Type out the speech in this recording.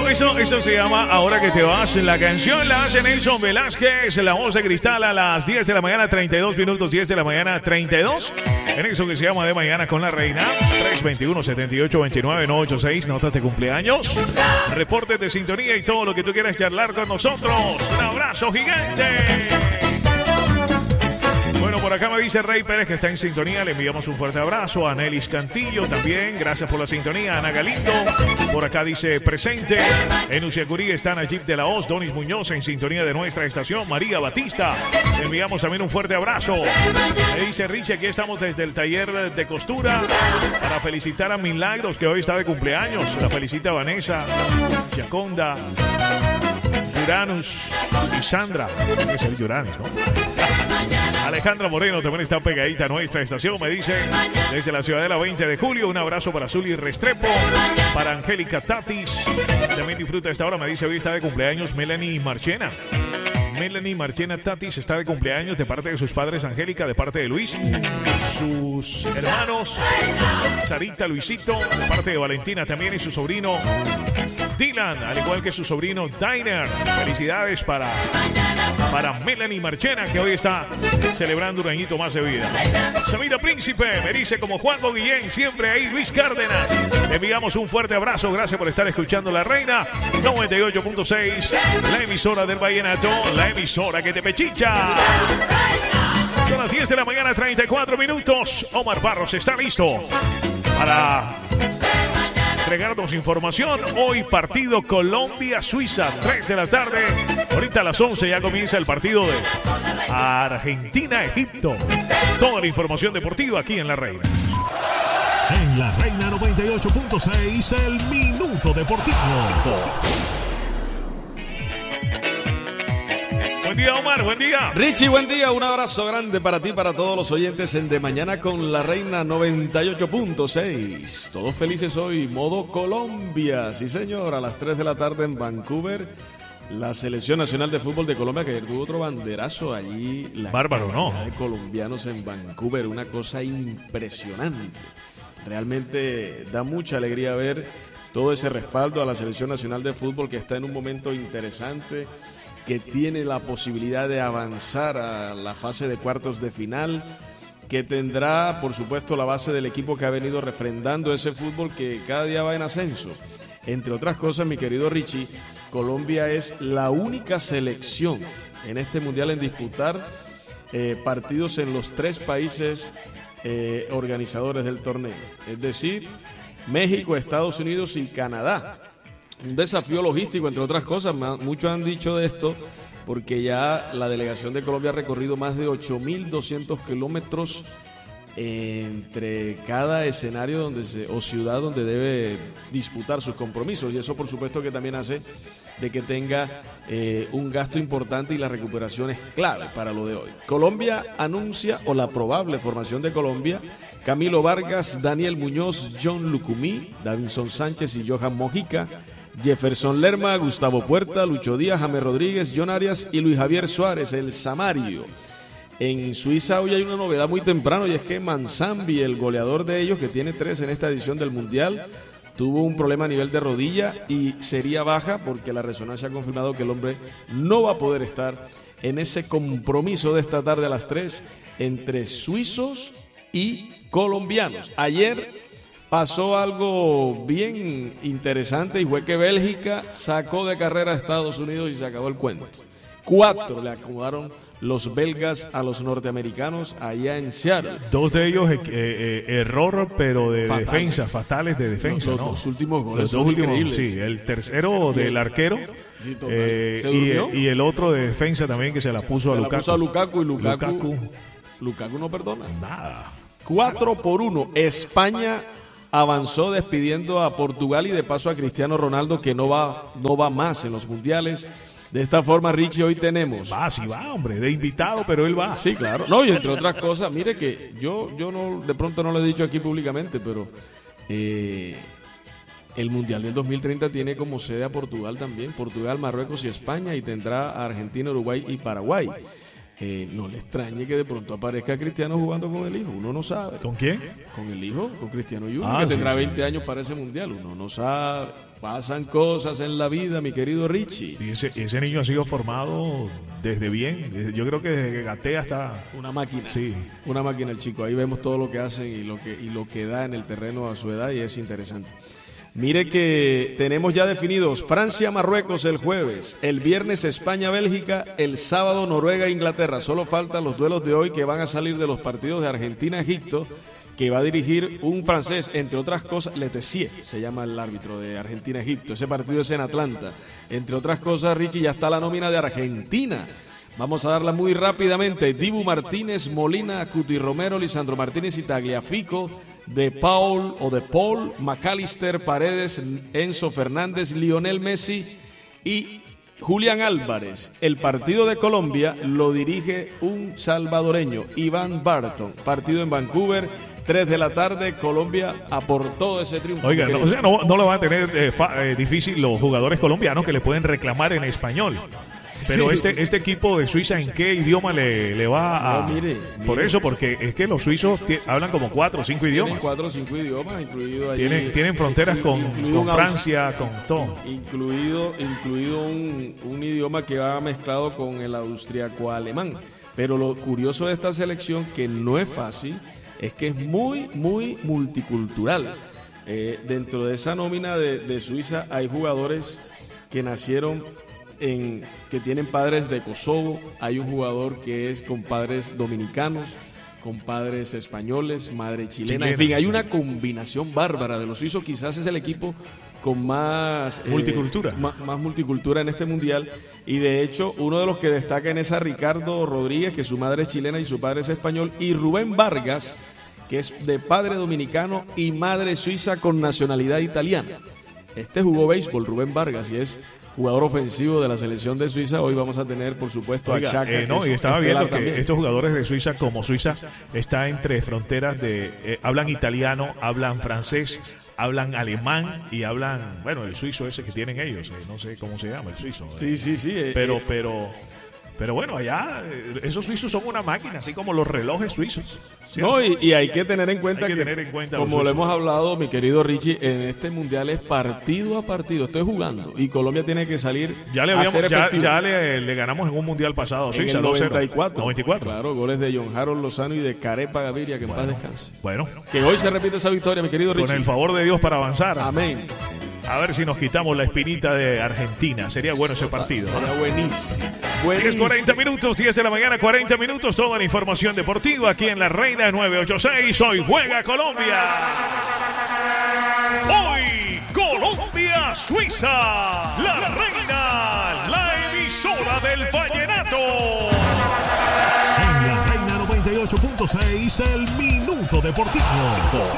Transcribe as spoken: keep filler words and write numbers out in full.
eso, eso se llama Ahora que te vas. La canción la hace Nelson Velázquez, la voz de Cristal a las diez de la mañana, treinta y dos minutos, diez de la mañana, treinta y dos. En eso que se llama De Mañana con la Reina. tres veintiuno, setenta y ocho, veintinueve, novecientos ochenta y seis. Notas de cumpleaños, reportes de sintonía y todo lo que tú quieras charlar con nosotros. Un abrazo gigante. Bueno, por acá me dice Rey Pérez que está en sintonía. Le enviamos un fuerte abrazo a Nelis Cantillo también. Gracias por la sintonía. Ana Galindo por acá dice presente. En Uciacurí está Nayib de la Hoz. Donis Muñoz en sintonía de nuestra estación. María Batista. Le enviamos también un fuerte abrazo. Me dice Richie, aquí estamos desde el taller de costura para felicitar a Milagros, que hoy está de cumpleaños. La felicita Vanessa, Yaconda, Uranus y Sandra. Es el Uranus, ¿no? Alejandra Moreno también está pegadita a nuestra estación. Me dice desde la Ciudadela veinte de julio. Un abrazo para Zuli Restrepo, para Angélica Tatis. También disfruta esta hora. Me dice hoy está de cumpleaños Melanie Marchena. Melanie Marchena Tatis está de cumpleaños de parte de sus padres Angélica, de parte de Luis, sus hermanos Sarita, Luisito, de parte de Valentina también y su sobrino Dylan, al igual que su sobrino Diner. Felicidades para, para Melanie Marchena, que hoy está celebrando un añito más de vida. Samira Príncipe me dice como Juanjo Guillén, siempre ahí Luis Cárdenas. Le enviamos un fuerte abrazo, gracias por estar escuchando La Reina noventa y ocho punto seis, la emisora del Vallenato, la emisora que te pechicha. Son las diez de la mañana, treinta y cuatro minutos. Omar Barros está listo para entregarnos información. Hoy partido Colombia-Suiza, tres de la tarde. Ahorita a las once ya comienza el partido de Argentina-Egipto. Toda la información deportiva aquí en La Reina. En La Reina noventa y ocho punto seis, el Minuto Deportivo. Buen día, Omar, buen día. Richie, buen día. Un abrazo grande para ti, para todos los oyentes en De Mañana con La Reina noventa y ocho punto seis. Todos felices hoy, modo Colombia. Sí, señor, a las tres de la tarde en Vancouver. La Selección Nacional de Fútbol de Colombia, que ayer tuvo otro banderazo allí. La Bárbaro, ¿no? De colombianos en Vancouver, una cosa impresionante. Realmente da mucha alegría ver todo ese respaldo a la Selección Nacional de Fútbol, que está en un momento interesante, que tiene la posibilidad de avanzar a la fase de cuartos de final, que tendrá, por supuesto, la base del equipo que ha venido refrendando ese fútbol que cada día va en ascenso. Entre otras cosas, mi querido Richie, Colombia es la única selección en este mundial en disputar eh, partidos en los tres países eh, organizadores del torneo, es decir, México, Estados Unidos y Canadá. Un desafío logístico, entre otras cosas. Muchos han dicho de esto porque ya la delegación de Colombia ha recorrido más de ocho mil doscientos kilómetros entre cada escenario donde se, o ciudad donde debe disputar sus compromisos, y eso por supuesto que también hace de que tenga eh, un gasto importante, y la recuperación es clave para lo de hoy. Colombia anuncia, o la probable formación de Colombia: Camilo Vargas, Daniel Muñoz, John Lucumí, Davinson Sánchez y Johan Mojica, Jefferson Lerma, Gustavo Puerta, Lucho Díaz, James Rodríguez, John Arias y Luis Javier Suárez, el Samario. En Suiza hoy hay una novedad muy temprano, y es que Manzambi, el goleador de ellos, que tiene tres en esta edición del Mundial, tuvo un problema a nivel de rodilla y sería baja, porque la resonancia ha confirmado que el hombre no va a poder estar en ese compromiso de esta tarde a las tres entre suizos y colombianos. Ayer pasó algo bien interesante, y fue que Bélgica sacó de carrera a Estados Unidos y se acabó el cuento. Cuatro le acomodaron los belgas a los norteamericanos allá en Seattle. Dos de ellos eh, eh, error, pero de fatales. defensa, fatales de defensa. Los, los ¿no? dos últimos goles Los son dos últimos, increíbles. sí, el tercero del arquero, Sí, total. eh, ¿Se y, durmió? y el otro de defensa también, que se la puso Se a la Lukaku. puso a Lukaku, y Lukaku, Lukaku, Lukaku no perdona. nada. Cuatro por uno. España avanzó despidiendo a Portugal y de paso a Cristiano Ronaldo, que no va, no va más en los mundiales. De esta forma, Richie, hoy tenemos... Va, sí va, hombre, de invitado, pero él va. Sí, claro. No, y entre otras cosas, mire que yo, yo no, de pronto no lo he dicho aquí públicamente, pero eh, el Mundial del dos mil treinta tiene como sede a Portugal también. Portugal, Marruecos y España, y tendrá a Argentina, Uruguay y Paraguay. Eh, no le extrañe que de pronto aparezca Cristiano jugando con el hijo. Uno no sabe. ¿Con quién? Con el hijo, con Cristiano Junior, Ah, que sí, tendrá sí. veinte años para ese mundial. Uno no sabe. Pasan cosas en la vida, mi querido Richie. Y ese, ese niño ha sido formado desde bien. Desde- yo creo que desde que gatea hasta... Una máquina. Sí. Una máquina el chico. Ahí vemos todo lo que hacen y lo que, y lo que da en el terreno a su edad y es interesante. Mire que tenemos ya definidos Francia-Marruecos el jueves, el viernes España-Bélgica, el sábado Noruega-Inglaterra. Solo faltan los duelos de hoy que van a salir de los partidos de Argentina-Egipto, que va a dirigir un francés, entre otras cosas, Letessier, se llama el árbitro de Argentina-Egipto. Ese partido es en Atlanta. Entre otras cosas, Richie, ya está la nómina de Argentina. Vamos a darla muy rápidamente. Dibu Martínez, Molina, Cuti Romero, Lisandro Martínez y Tagliafico, de Paul o de Paul, McAllister, Paredes, Enzo Fernández, Lionel Messi y Julián Álvarez. El partido de Colombia lo dirige un salvadoreño, Iván Barton. Partido en Vancouver, tres de la tarde. Colombia aportó ese triunfo. Oiga, no, o sea, no, no lo van a tener eh, fa- eh, difícil los jugadores colombianos que le pueden reclamar en español. Pero Sí, este, sí. este equipo de Suiza, ¿en qué idioma le, le va a...? No, mire, Por mire. eso, porque es que los suizos ti- hablan como cuatro o cinco Tienen idiomas. cuatro o cinco idiomas, incluido allí, Tienen, tienen fronteras inclu- con, incluido con un aus- Francia, con todo. Incluido, incluido un, un idioma que va mezclado con el austriaco-alemán. Pero lo curioso de esta selección, que no es fácil, es que es muy, muy multicultural. Eh, dentro de esa nómina de, de Suiza hay jugadores que nacieron en, que tienen padres de Kosovo, hay un jugador que es con padres dominicanos, con padres españoles, madre chilena, en Chilena, fin, hay sí. una combinación bárbara de los suizos, quizás es el equipo con más eh, Multicultura. ma- más multicultura en este mundial, y de hecho uno de los que destaca en esa Ricardo Rodríguez, que su madre es chilena y su padre es español, y Rubén Vargas, que es de padre dominicano y madre suiza con nacionalidad italiana. Este jugó béisbol, Rubén Vargas, y es jugador ofensivo de la selección de Suiza. Hoy vamos a tener, por supuesto, Oiga, a Xhaka. eh, que no, es y estaba estelar viendo que también. estos jugadores de Suiza, como Suiza está entre fronteras de... eh, hablan italiano, hablan francés, hablan alemán y hablan... Bueno, el suizo ese que tienen ellos, eh, no sé cómo se llama, el suizo. eh. Sí, sí, sí. eh, Pero, eh, pero... Pero bueno, allá eh, esos suizos son una máquina, así como los relojes suizos. ¿cierto? No, y, y hay que tener en cuenta Hay que que, tener en cuenta los como lo suizos. hemos hablado, mi querido Richie, en este mundial es partido a partido. Estoy jugando y Colombia tiene que salir Ya le, a habíamos, ser ya, efectivo. ya le, le ganamos en un mundial pasado a En Suiza, el dos cero. noventa y cuatro. noventa y cuatro. Claro, goles de John Harold Lozano y de Carepa Gaviria, que en paz descanse. Bueno, Que hoy se repite esa victoria, mi querido con Richie. el favor de Dios para avanzar. Amén. A ver si nos quitamos la espinita de Argentina. Sería bueno ese partido. ¿no? Sería buenísimo. diez, Buenísimo. cuarenta minutos, diez de la mañana, cuarenta minutos. Toda la información deportiva aquí en La Reina nueve ochenta y seis. Hoy juega Colombia. Hoy, Colombia-Suiza. La Reina, la emisora del vallenato. En la Reina noventa y ocho punto seis, el Minuto Deportivo.